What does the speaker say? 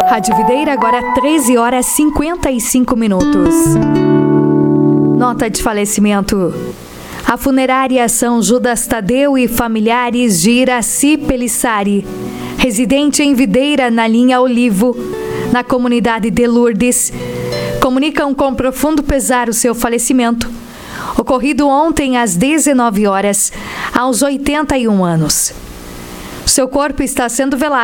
Rádio Videira, agora 13 horas 55 minutos. Nota de falecimento. A funerária São Judas Tadeu e familiares de Iraci Pelissari, residente em Videira, na linha Olivo, na comunidade de Lourdes, comunicam com profundo pesar o seu falecimento, ocorrido ontem às 19 horas, aos 81 anos. Seu corpo está sendo velado